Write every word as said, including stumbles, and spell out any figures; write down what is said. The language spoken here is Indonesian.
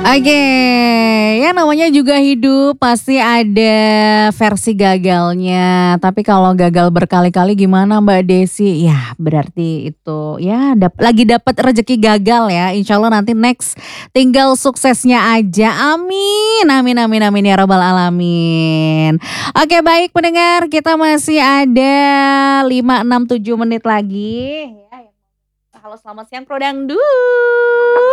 Oke, ya namanya juga hidup pasti ada versi gagalnya. Tapi kalau gagal berkali-kali gimana Mbak Desi? Ya berarti itu ya dap- lagi dapat rezeki gagal ya. Insya Allah nanti next tinggal suksesnya aja. Amin, amin, amin, amin ya robbal alamin. Oke baik pendengar, kita masih ada lima enam tujuh menit lagi. Ya, halo selamat siang Pro Dangdut.